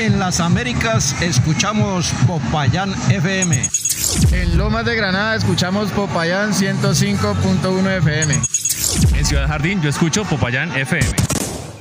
En las Américas escuchamos Popayán FM. En Lomas de Granada escuchamos Popayán 105.1 FM. En Ciudad Jardín yo escucho Popayán FM.